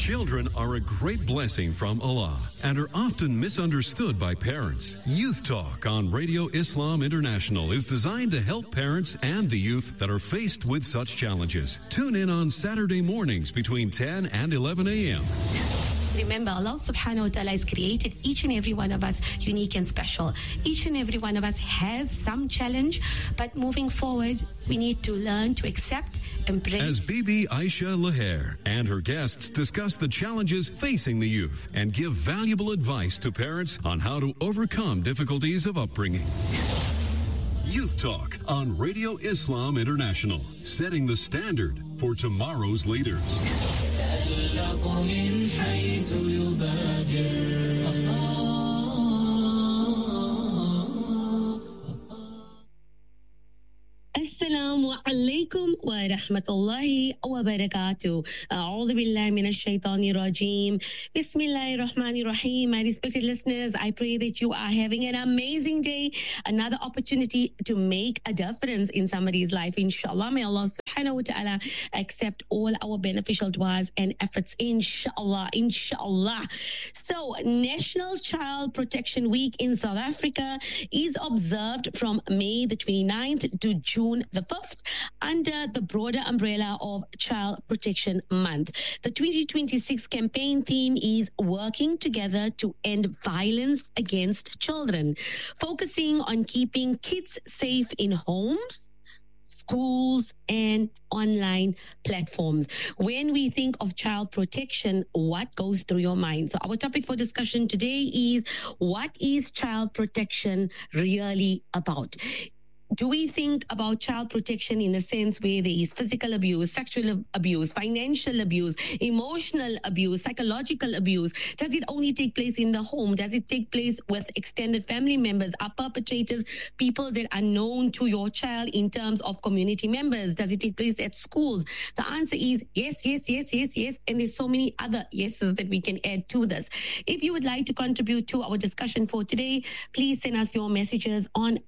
Children are a great blessing from Allah and are often misunderstood by parents. Youth Talk on Radio Islam International is designed to help parents and the youth that are faced with such challenges. Tune in on Saturday mornings between 10 and 11 a.m. Remember, Allah subhanahu wa ta'ala has created each and every one of us unique and special. Each and every one of us has some challenge, but moving forward, we need to learn to accept, embrace. As Bibi Aisha Laher and her guests discuss the challenges facing the youth and give valuable advice to parents on how to overcome difficulties of upbringing. Youth Talk on Radio Islam International, setting the standard for tomorrow's leaders. Assalamu alaikum wa rahmatullahi wa barakatuh. A'udhu billahi minash shaitanir rajeem. Bismillahir rahmanir rahim. My respected listeners, I pray that you are having an amazing day, another opportunity to make a difference in somebody's life. Inshallah, may Allah subhanahu wa ta'ala accept all our beneficial du'as and efforts. Inshallah, inshallah. So, National Child Protection Week in South Africa is observed from May the 29th to June the 5th under the broader umbrella of Child Protection Month. The 2026 campaign theme is Working Together to End Violence Against Children, focusing on keeping kids safe in homes, schools, and online platforms. When we think of child protection, what goes through your mind? So our topic for discussion today is, what is child protection really about? Do we think about child protection in a sense where there is physical abuse, sexual abuse, financial abuse, emotional abuse, psychological abuse? Does it only take place in the home? Does it take place with extended family members? Are perpetrators people that are known to your child in terms of community members? Does it take place at schools? The answer is yes, yes, yes, yes, yes. And there's so many other yeses that we can add to this. If you would like to contribute to our discussion for today, please send us your messages on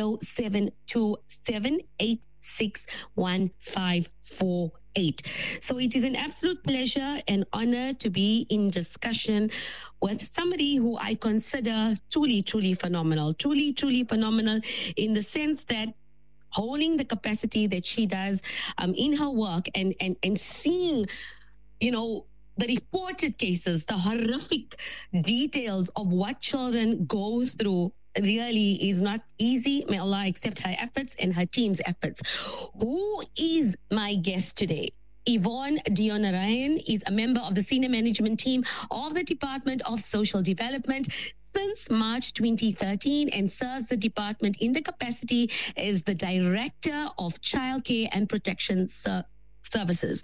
0727861548. So it is an absolute pleasure and honor to be in discussion with somebody who I consider truly, truly phenomenal. Truly, truly phenomenal in the sense that holding the capacity that she does in her work and seeing, you know, the reported cases, the horrific details of what children go through really is not easy. May Allah accept her efforts and her team's efforts. Who is my guest today? Yvonne Dionarayan is a member of the senior management team of the Department of Social Development since March 2013 and serves the department in the capacity as the Director of Childcare and Protection Services.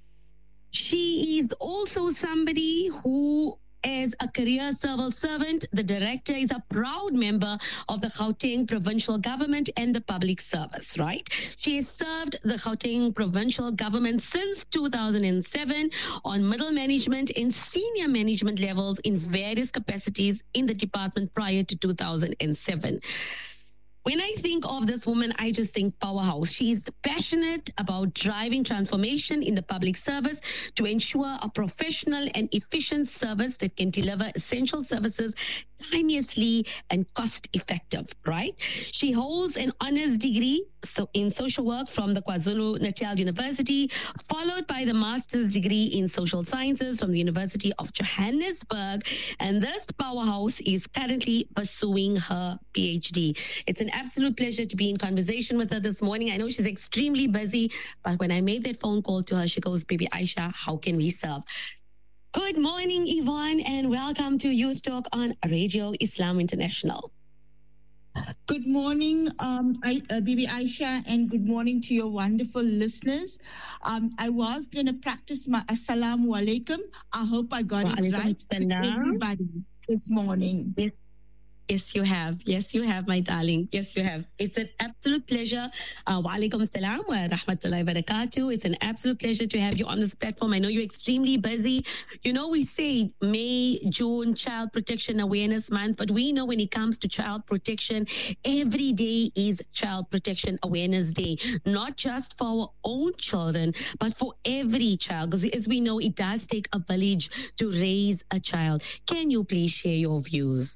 She is also somebody who, as a career civil servant, the director is a proud member of the Gauteng provincial government and the public service, right? She has served the Gauteng provincial government since 2007 on middle management and senior management levels in various capacities in the department prior to 2007. When I think of this woman, I just think powerhouse. She is passionate about driving transformation in the public service to ensure a professional and efficient service that can deliver essential services timelessly and cost-effective, right? She holds an honors degree in social work from the KwaZulu-Natal University, followed by the master's degree in social sciences from the University of Johannesburg. And this powerhouse is currently pursuing her PhD. It's an absolute pleasure to be in conversation with her this morning. I know she's extremely busy, but when I made that phone call to her, she goes, "Bibi Aisha, how can we serve?" Good morning, Yvonne, and welcome to Youth Talk on Radio Islam International. Good morning, Bibi Aisha, and good morning to your wonderful listeners. I was going to practice my Assalamu alaikum. I hope I got it right to everybody this morning. Yes. Yes, you have. Yes, you have, my darling. Yes, you have. It's an absolute pleasure. Wa alaikum salam wa rahmatullahi wa barakatuh. It's an absolute pleasure to have you on this platform. I know you're extremely busy. You know, we say May, June, Child Protection Awareness Month, but we know when it comes to child protection, every day is Child Protection Awareness Day, not just for our own children, but for every child. Because as we know, it does take a village to raise a child. Can you please share your views?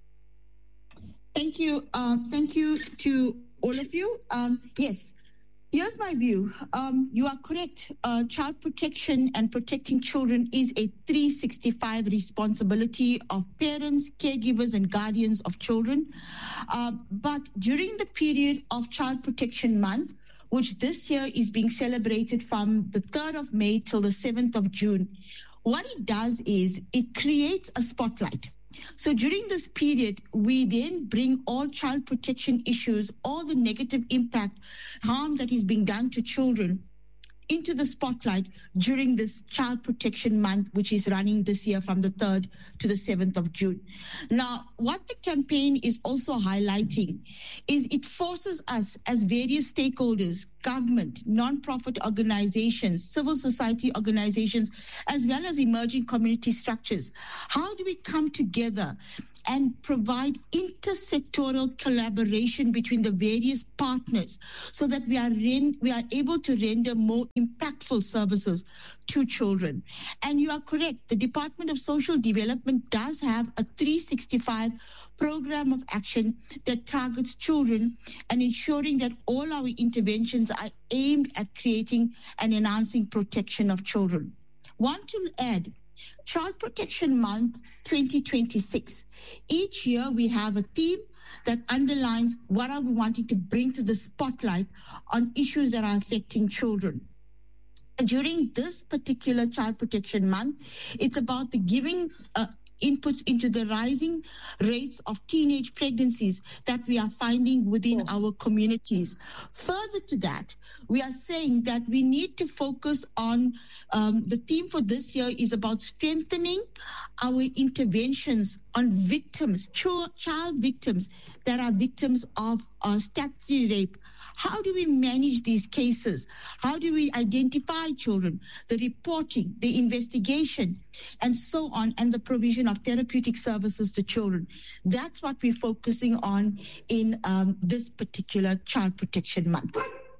Thank you. Thank you to all of you. Yes, here's my view. You are correct. Child protection and protecting children is a 365 responsibility of parents, caregivers, and guardians of children. But during the period of Child Protection Month, which this year is being celebrated from the 3rd of May till the 7th of June, what it does is it creates a spotlight. So during this period, we then bring all child protection issues, all the negative impact, harm that is being done to children into the spotlight during this Child Protection Month, which is running this year from the 3rd to the 7th of June. Now, what the campaign is also highlighting is it forces us as various stakeholders, government, non-profit organizations, civil society organizations, as well as emerging community structures. How do we come together and provide intersectoral collaboration between the various partners so that we are able to render more impactful services to children? And you are correct, the Department of Social Development does have a 365 program of action that targets children and ensuring that all our interventions are aimed at creating and enhancing protection of children. Want to add, Child Protection Month 2026. Each year we have a theme that underlines what are we wanting to bring to the spotlight on issues that are affecting children. During this particular Child Protection Month, it's about the giving inputs into the rising rates of teenage pregnancies that we are finding within our communities. Further to that, we are saying that we need to focus on the theme for this year is about strengthening our interventions on victims, child victims that are victims of statutory rape. How do we manage these cases? How do we identify children, the reporting, the investigation, and so on, and the provision of therapeutic services to children? That's what we're focusing on in this particular Child Protection Month.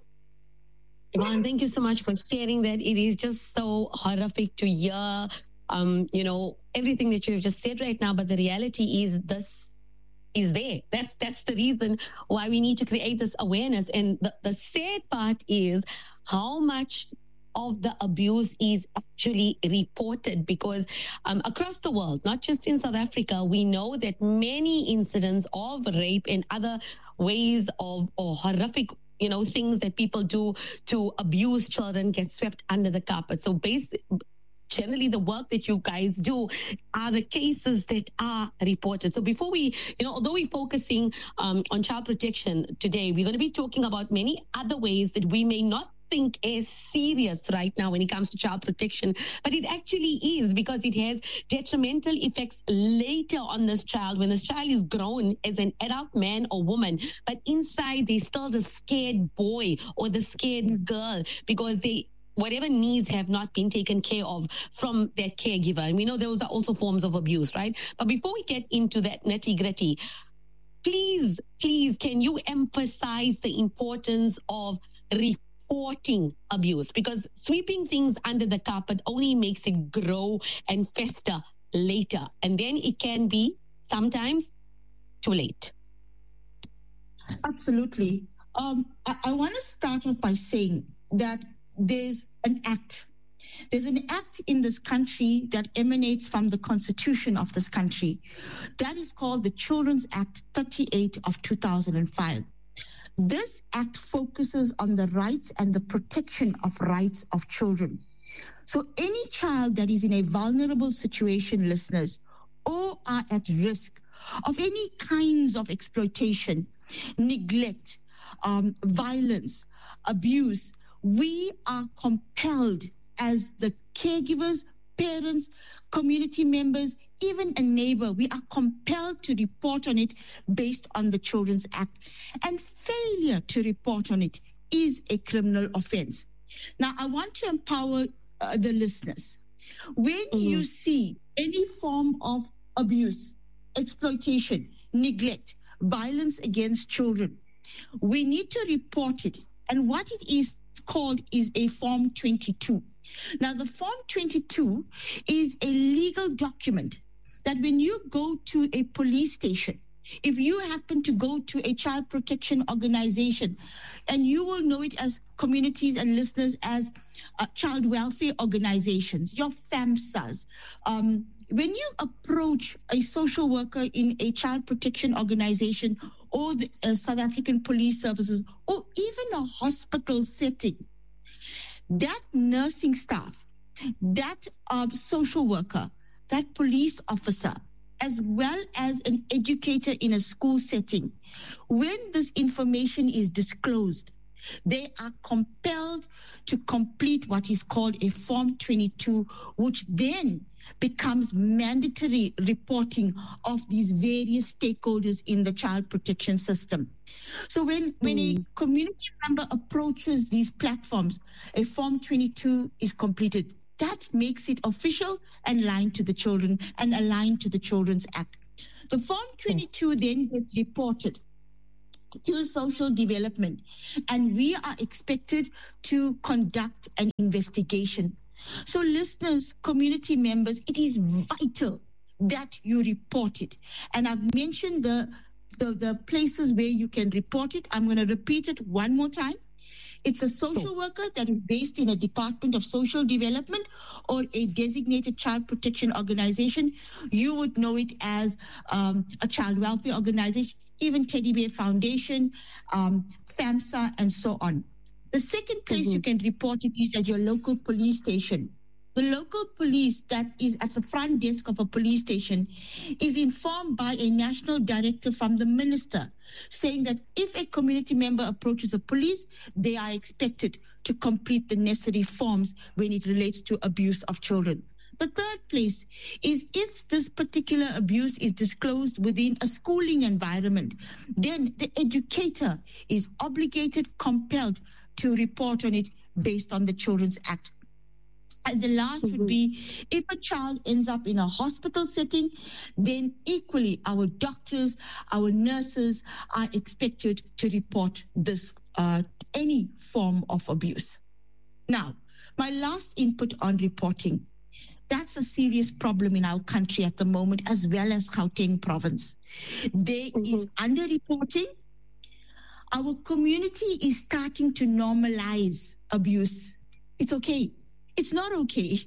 Yvonne, thank you so much for sharing that. It is just so horrific to hear, everything that you've just said right now, but the reality is this is there. That's the reason why we need to create this awareness. And the sad part is how much of the abuse is actually reported, because across the world, not just in South Africa, we know that many incidents of rape and other ways of or horrific things that people do to abuse children get swept under the carpet. So generally the work that you guys do are the cases that are reported. So before we, although we're focusing on child protection today, we're going to be talking about many other ways that we may not think as serious right now when it comes to child protection, but it actually is, because it has detrimental effects later on this child when this child is grown as an adult man or woman, but inside there's still the scared boy or the scared girl because whatever needs have not been taken care of from their caregiver. And we know those are also forms of abuse, right? But before we get into that nitty-gritty, please, can you emphasize the importance of reporting abuse? Because sweeping things under the carpet only makes it grow and fester later. And then it can be sometimes too late. Absolutely. I want to start off by saying that there's an act. There's an act in this country that emanates from the Constitution of this country. That is called the Children's Act 38 of 2005. This act focuses on the rights and the protection of rights of children. So any child that is in a vulnerable situation, listeners, or are at risk of any kinds of exploitation, neglect, violence, abuse, we are compelled as the caregivers, parents, community members, even a neighbor, we are compelled to report on it based on the Children's Act. And failure to report on it is a criminal offense. Now, I want to empower the listeners. When you see any form of abuse, exploitation, neglect, violence against children, we need to report it. And what it is called is a Form 22. Now, the Form 22 is a legal document that when you go to a police station, if you happen to go to a child protection organization, and you will know it as communities and listeners as child welfare organizations, your FAMSAs, when you approach a social worker in a child protection organization or the South African Police Services, or even a hospital setting, that nursing staff, that social worker, that police officer, as well as an educator in a school setting, when this information is disclosed, they are compelled to complete what is called a Form 22, which then becomes mandatory reporting of these various stakeholders in the child protection system. So when a community member approaches these platforms, a Form 22 is completed. That makes it official and aligned to the children and aligned to the Children's Act. The Form 22 then gets reported to social development, and we are expected to conduct an investigation. So listeners, community members, it is vital that you report it. And I've mentioned the places where you can report it. I'm going to repeat it one more time. It's a social worker that is based in a Department of Social Development or a designated child protection organization. You would know it as a child welfare organization, even Teddy Bear Foundation, FAMSA, and so on. The second place you can report it is at your local police station. The local police that is at the front desk of a police station is informed by a national directive from the minister saying that if a community member approaches the police, they are expected to complete the necessary forms when it relates to abuse of children. The third place is if this particular abuse is disclosed within a schooling environment, then the educator is obligated, compelled to report on it based on the Children's Act. And the last would be if a child ends up in a hospital setting, then equally our doctors, our nurses are expected to report this, any form of abuse. Now, my last input on reporting. That's a serious problem in our country at the moment, as well as Gauteng province. There is underreporting. Our community is starting to normalize abuse. It's okay. It's not okay.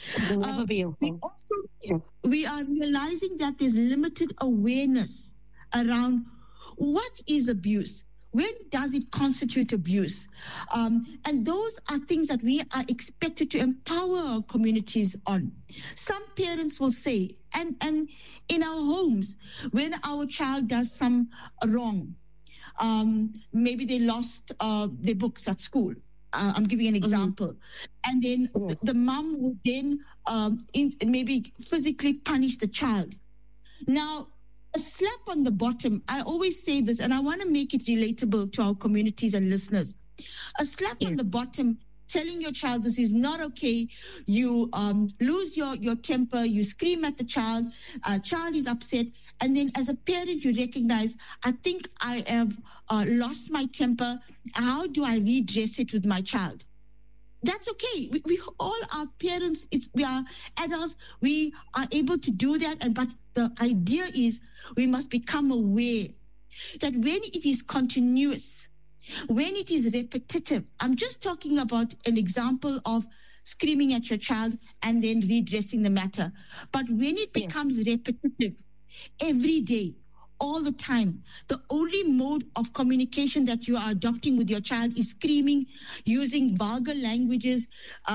We are realizing that there's limited awareness around what is abuse. When does it constitute abuse? And those are things that we are expected to empower our communities on. Some parents will say, and in our homes, when our child does some wrong, maybe they lost their books at school. I'm giving an example. And then the mom would then maybe physically punish the child. Now, a slap on the bottom, I always say this, and I want to make it relatable to our communities and listeners. A slap on the bottom, telling your child this is not okay, you lose your temper, you scream at the child is upset, and then as a parent you recognize, I think I have lost my temper, how do I redress it with my child? That's okay. We all are parents. We are adults. We are able to do that. But the idea is we must become aware that when it is continuous, when it is repetitive, I'm just talking about an example of screaming at your child and then redressing the matter. But when it becomes repetitive every day, all the time, the only mode of communication that you are adopting with your child is screaming, using vulgar languages,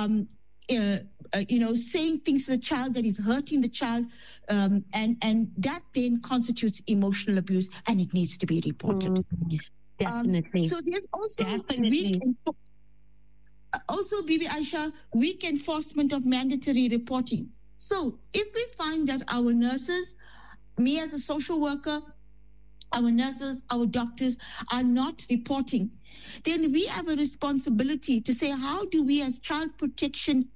saying things to the child that is hurting the child, and that then constitutes emotional abuse, and it needs to be reported. Definitely. So there's also also, Bibi Aisha, weak enforcement of mandatory reporting. So if we find that our nurses, me as a social worker, our nurses, our doctors are not reporting, then we have a responsibility to say, how do we as child protection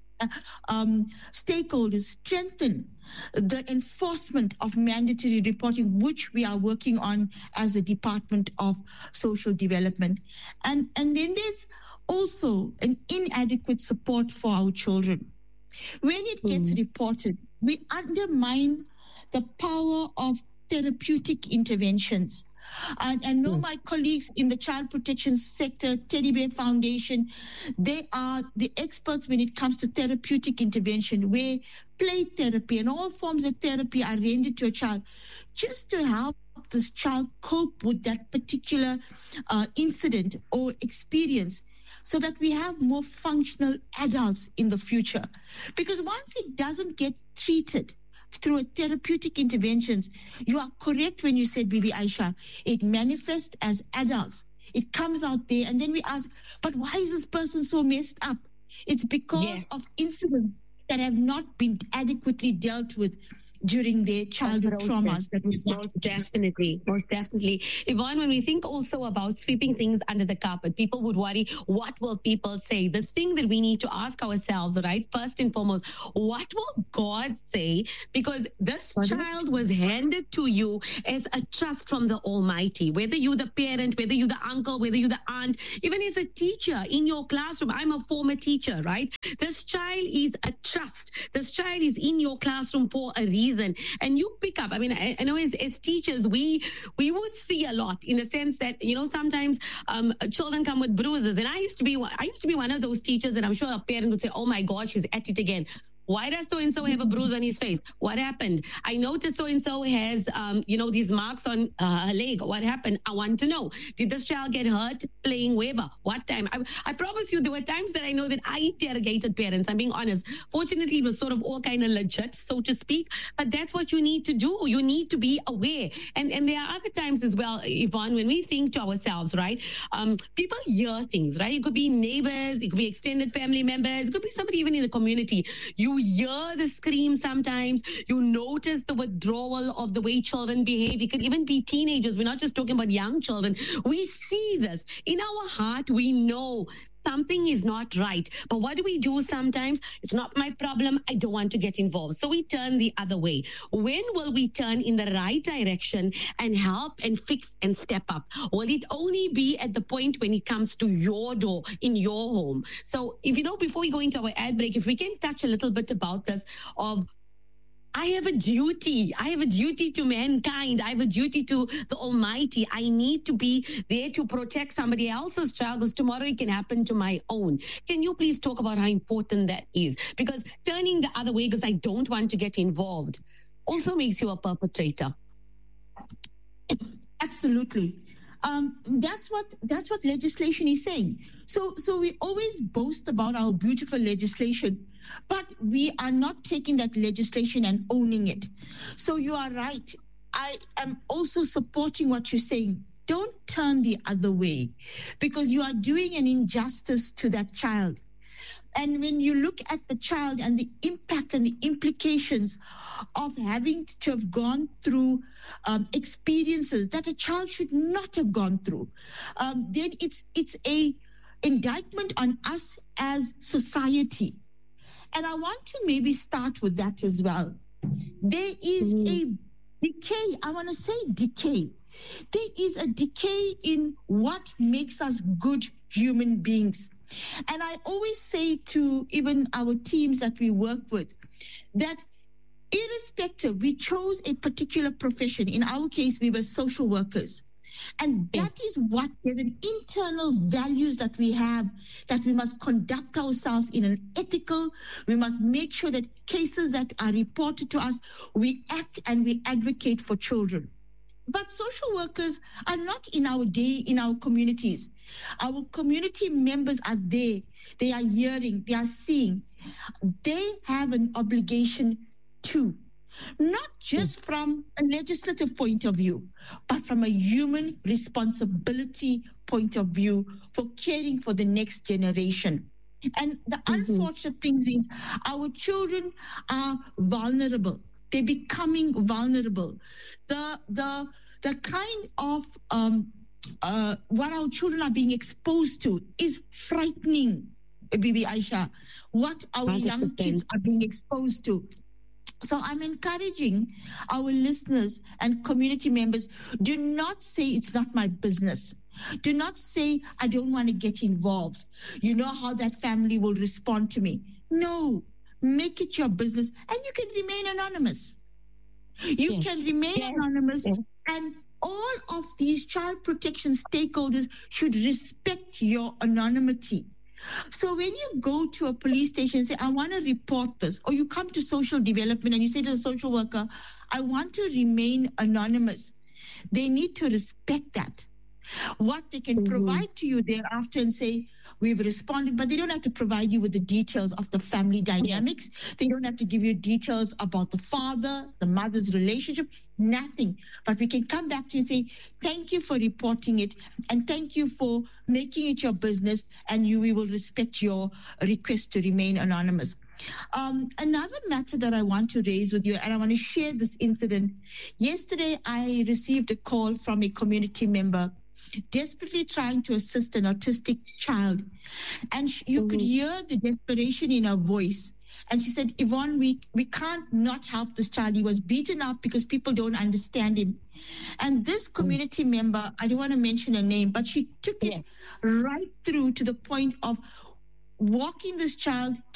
stakeholders strengthen the enforcement of mandatory reporting, which we are working on as a Department of Social Development. And then there's also an inadequate support for our children. When it gets reported, we undermine the power of therapeutic interventions. And I know my colleagues in the child protection sector, Teddy Bear Foundation, they are the experts when it comes to therapeutic intervention, where play therapy and all forms of therapy are rendered to a child just to help this child cope with that particular incident or experience, so that we have more functional adults in the future. Because once it doesn't get treated through a therapeutic interventions, you are correct when you said, Bibi Aisha, it manifests as adults. It comes out there, and then we ask, but why is this person so messed up? It's because of incidents that have not been adequately dealt with during their childhood traumas. That was most definitely. Yvonne, when we think also about sweeping things under the carpet, people would worry, what will people say? The thing that we need to ask ourselves, right, first and foremost, what will God say? Because this child was handed to you as a trust from the Almighty, whether you're the parent, whether you're the uncle, whether you're the aunt, even as a teacher in your classroom. I'm a former teacher, right? This child is a trust. This child is in your classroom for a reason. And you pick up, I mean, I know as teachers, we would see a lot, in the sense that, you know, sometimes children come with bruises. And I used to be one of those teachers that I'm sure a parent would say, oh my God, she's at it again. Why does so-and-so have a bruise on his face? What happened? I noticed so-and-so has, these marks on her leg. What happened? I want to know. Did this child get hurt playing Weber? What time? I promise you, there were times that I know that I interrogated parents. I'm being honest. Fortunately, it was sort of all kind of legit, so to speak. But that's what you need to do. You need to be aware. And there are other times as well, Yvonne, when we think to ourselves, right? People hear things, right? It could be neighbors. It could be extended family members. It could be somebody even in the community. You hear the scream sometimes. You notice the withdrawal of the way children behave. It could even be teenagers. We're not just talking about young children. We see this. In our heart, we know something is not right. But what do we do sometimes? It's not my problem. I don't want to get involved. So we turn the other way. When will we turn in the right direction and help and fix and step up? Will it only be at the point when it comes to your door in your home? So before we go into our ad break, if we can touch a little bit about this of, I have a duty. I have a duty to mankind. I have a duty to the Almighty. I need to be there to protect somebody else's child, because tomorrow it can happen to my own. Can you please talk about how important that is? Because turning the other way because I don't want to get involved also makes you a perpetrator. Absolutely. That's what legislation is saying. So we always boast about our beautiful legislation, but we are not taking that legislation and owning it. So you are right. I am also supporting what you're saying. Don't turn the other way, because you are doing an injustice to that child. And when you look at the child and the impact and the implications of having to have gone through experiences that a child should not have gone through, then it's a indictment on us as society. And I want to maybe start with that as well. There is a decay. I want to say decay. There is a decay in what makes us good human beings. And I always say to even our teams that we work with, that irrespective, we chose a particular profession. In our case, we were social workers. And that is what, there's an internal values that we have, that we must conduct ourselves in an ethical, we must make sure that cases that are reported to us, we act and we advocate for children. But social workers are not in our day, in our communities. Our community members are there. They are hearing, they are seeing. They have an obligation too, not just from a legislative point of view, but from a human responsibility point of view for caring for the next generation. And the unfortunate things is our children are vulnerable. They're becoming vulnerable. The kind of what our children are being exposed to is frightening, Bibi Aisha. What our 100%. young kids are being exposed to. So I'm encouraging our listeners and community members, do not say it's not my business. Do not say I don't want to get involved. You know how that family will respond to me. No, make it your business and you can remain anonymous. You can remain anonymous, and all of these child protection stakeholders should respect your anonymity. So when you go to a police station and say, I want to report this, or you come to social development and you say to the social worker, I want to remain anonymous, they need to respect that. What they can provide to you thereafter and say, we've responded, but they don't have to provide you with the details of the family dynamics. They don't have to give you details about the father, the mother's relationship, nothing. But we can come back to you and say, thank you for reporting it and thank you for making it your business, and we will respect your request to remain anonymous. Another matter that I want to raise with you, and I want to share this incident. Yesterday, I received a call from a community member desperately trying to assist an autistic child. And you could hear the desperation in her voice. And she said, Yvonne, we can't not help this child. He was beaten up because people don't understand him. And this community member, I don't want to mention her name, but she took it right through to the point of walking this child